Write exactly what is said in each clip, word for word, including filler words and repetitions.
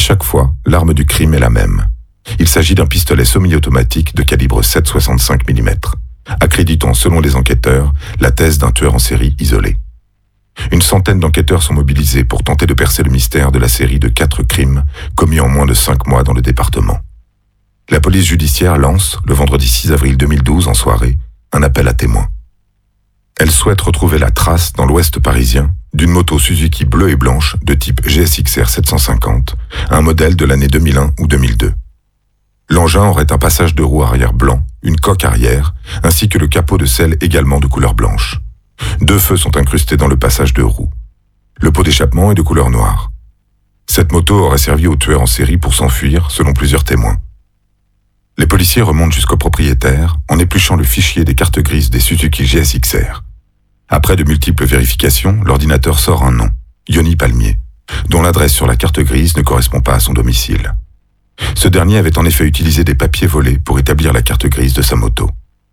chaque fois, l'arme du crime est la même. Il s'agit d'un pistolet semi-automatique de calibre sept virgule soixante-cinq millimètres, accréditant selon les enquêteurs la thèse d'un tueur en série isolé. Une centaine d'enquêteurs sont mobilisés pour tenter de percer le mystère de la série de quatre crimes commis en moins de cinq mois dans le département. La police judiciaire lance, le vendredi six avril deux mille douze en soirée, un appel à témoins. Elle souhaite retrouver la trace dans l'ouest parisien d'une moto Suzuki bleue et blanche de type G S X R sept cent cinquante, un modèle de l'année deux mille un ou deux mille deux. L'engin aurait un passage de roue arrière blanc, une coque arrière, ainsi que le capot de selle également de couleur blanche. Deux feux sont incrustés dans le passage de roue. Le pot d'échappement est de couleur noire. Cette moto aurait servi au tueur en série pour s'enfuir, selon plusieurs témoins. Les policiers remontent jusqu'au propriétaire en épluchant le fichier des cartes grises des Suzuki G S X R. Après de multiples vérifications, l'ordinateur sort un nom, Yoni Palmier, dont l'adresse sur la carte grise ne correspond pas à son domicile. Ce dernier avait en effet utilisé des papiers volés pour établir la carte grise de sa moto.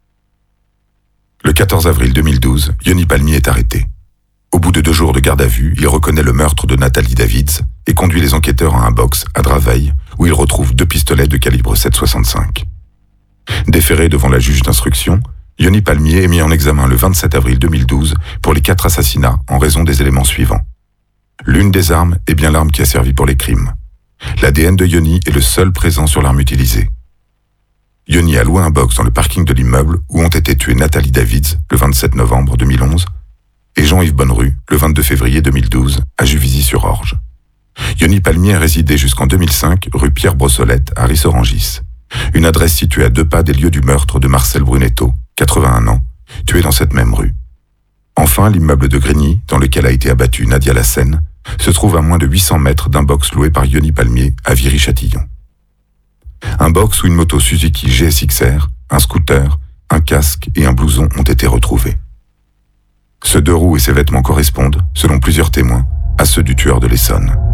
Le quatorze avril deux mille douze, Yoni Palmier est arrêté. Au bout de deux jours de garde à vue, il reconnaît le meurtre de Nathalie Davids et conduit les enquêteurs à un box à Draveil où il retrouve deux pistolets de calibre sept virgule soixante-cinq. Déféré devant la juge d'instruction, Yoni Palmier est mis en examen le vingt-sept avril deux mille douze pour les quatre assassinats en raison des éléments suivants. L'une des armes est bien l'arme qui a servi pour les crimes. L'A D N de Yoni est le seul présent sur l'arme utilisée. Yoni a loué un box dans le parking de l'immeuble où ont été tués Nathalie Davids le vingt-sept novembre deux mille onze et Jean-Yves Bonnerue le vingt-deux février deux mille douze à Juvisy-sur-Orge. Yoni Palmier a résidé jusqu'en deux mille cinq rue Pierre Brossolette à Rissorangis, une adresse située à deux pas des lieux du meurtre de Marcel Brunetto, quatre-vingt-un ans, tué dans cette même rue. Enfin, l'immeuble de Grigny, dans lequel a été abattue Nadia Lassène, se trouve à moins de huit cents mètres d'un box loué par Yoni Palmier à Viry-Châtillon. Un box où une moto Suzuki G S X R, un scooter, un casque et un blouson ont été retrouvés. Ce deux roues et ses vêtements correspondent, selon plusieurs témoins, à ceux du tueur de l'Essonne.